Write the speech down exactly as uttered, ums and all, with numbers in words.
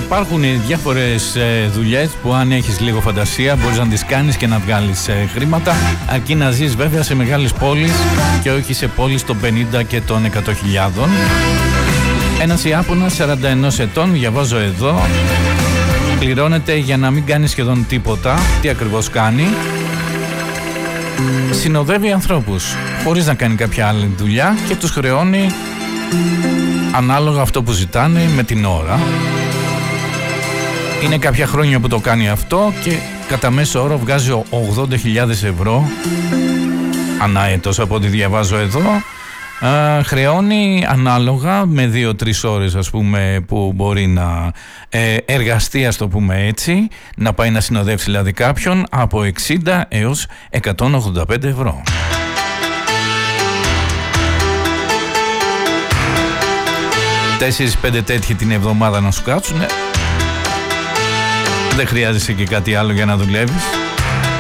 υπάρχουν διάφορες ε, δουλειές που αν έχεις λίγο φαντασία μπορείς να τις κάνεις και να βγάλεις ε, χρήματα, αρκεί να ζεις βέβαια σε μεγάλες πόλεις και όχι σε πόλεις των πενήντα και των εκατό χιλιάδων. Ένας Ιάπωνας σαράντα ενός ετών, διαβάζω εδώ, πληρώνεται για να μην κάνει σχεδόν τίποτα. Τι ακριβώς κάνει? Συνοδεύει ανθρώπους χωρίς να κάνει κάποια άλλη δουλειά και τους χρεώνει ανάλογα αυτό που ζητάνε με την ώρα. Είναι κάποια χρόνια που το κάνει αυτό και κατά μέσο όρο βγάζει ογδόντα χιλιάδες ευρώ ανά έτος, από ό,τι διαβάζω εδώ. Uh, χρεώνει ανάλογα με δύο τρεις ώρες, ας πούμε, που μπορεί να ε, εργαστεί, ας το πούμε έτσι, να πάει να συνοδεύσει δηλαδή κάποιον, από εξήντα έως εκατόν ογδόντα πέντε ευρώ. τέσσερις πέντε τέτοιοι την εβδομάδα να σου κάτσουνε. Δεν χρειάζεσαι και κάτι άλλο για να δουλεύεις.